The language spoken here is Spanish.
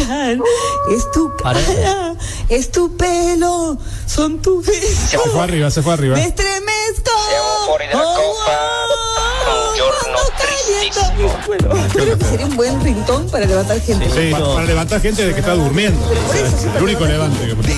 mirar, es tu cara, es tu pelo, son tus besos. Se fue arriba. Me estremezco. Siamo fuori dalla copa. Un giorno tristissimo. Bueno, creo que sería un buen ringtone para levantar gente. Sí, para levantar gente de que está durmiendo. Pero por eso, El único levante que